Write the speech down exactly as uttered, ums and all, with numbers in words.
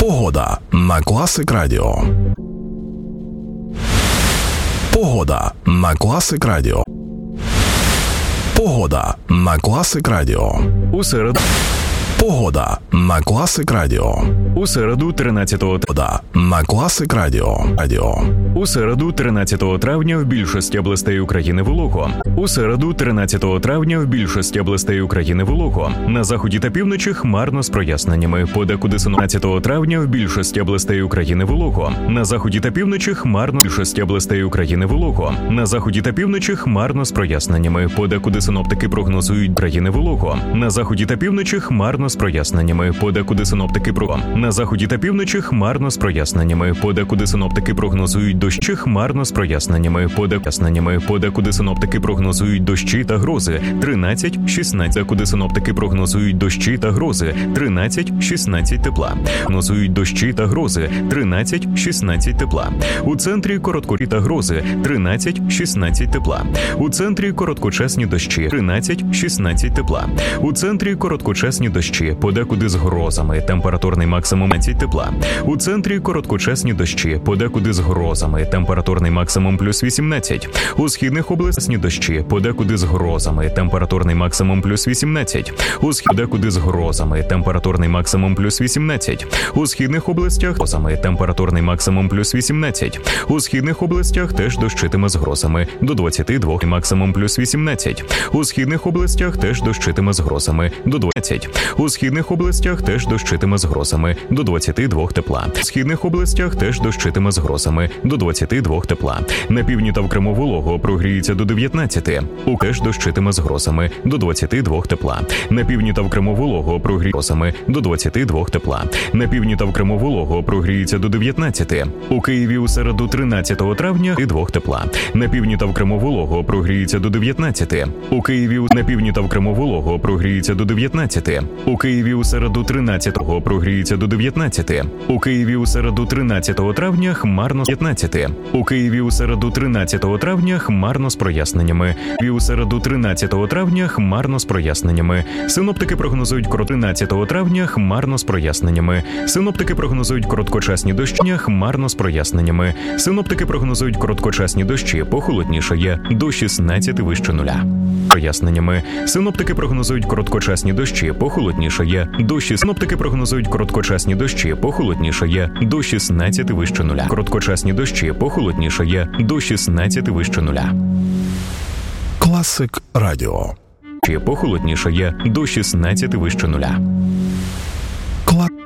Погода на Класик Радіо. Погода на Класик Радіо. Погода на Класик Радіо. У середу. Погода на Класик Радіо. У середу тринадцятого Погода на Класик Радіо. Радіо. У середу тринадцятого травня в більшості областей України волого. У середу тринадцятого травня в більшості областей України волого. На заході та півночі хмарно з проясненнями. Подекуди тринадцятого травня в більшості областей України волого. На заході та півночі хмарно в більшості областей України волого. На заході та півночі хмарно з проясненнями. Подекуди синоптики прогнозують країни волого. На заході та півночі хмарно з проясненнями. Подекуди синоптики про на заході та півночі хмарно з проясненнями. Подекуди синоптики прогнозують дощі хмарно з проясненнями. Подекуди подекуди синоптики прогнозують дощі та грози. тринадцять шістнадцять. Куди синоптики прогнозують дощі та грози. тринадцять шістнадцять тепла. Прогнозують дощі та грози. тринадцять шістнадцять тепла. У центрі короткорі та грози. тринадцять шістнадцять тепла. У центрі короткочасні дощі. тринадцять шістнадцять тепла. У центрі короткочасні дощі. Подекуди з грозами. Температурний максимум тринадцять тепла. У центрі короткочасні дощі. Подекуди з грозами. Температурний максимум плюс вісімнадцять. У східних областях дощі. Подекуди з грозами. Температурний максимум плюс вісімнадцять. У східних подекуди з грозами. Температурний максимум плюс вісімнадцять. У східних областях грозами. Температурний максимум плюс вісімнадцять. У східних областях теж дощитиме з грозами. До двадцяти двох максимум плюс вісімнадцять. У східних областях теж дощитиме з грозами. До двадцяти. У східних областях теж дощитиме з грозами. До двадцяти двох тепла. В східних областях теж дощитиме з грозами. До двадцяти двох тепла. На півдні та в Криму волого прогріється до дев'ятнадцяти. У теж дощитиме з грозами. До двадцяти двох тепла. На півдні та в Криму волого прогріється грозами. До двадцяти двох тепла. На півдні та в Криму волого прогріється до дев'ятнадцяти. У Києві у середу тринадцятого травня і двох тепла. На півдні та в Криму волого прогріється до дев'ятнадцяти. У Києві на півдні та в Криму волого прогріється до дев'ятнадцяти. У Києві у середу тринадцятого прогріється до дев'ятнадцяти. У Києві у середу тринадцятого травня хмарно з п'ятнадцяти. У Києві у середу тринадцятого травня хмарно з проясненнями. І у середу тринадцятого травня хмарно з проясненнями. Синоптики прогнозують тринадцятого травня хмарно з проясненнями. Синоптики прогнозують короткочасні дощі хмарно з проясненнями. Синоптики прогнозують короткочасні дощі, похолоднішає до шістнадцяти вище нуля. Проясненнями. Синоптики прогнозують короткочасні дощі, похолоднішає до шістнадцяти. Синоптики прогнозують короткочасні дощі, похолоднішає до шістнадцяти вище нуля. Короткочасні дощі, похолоднішає до шістнадцяти вище нуля. Класик Радіо. Похолоднішає до шістнадцяти вище нуля. Кла...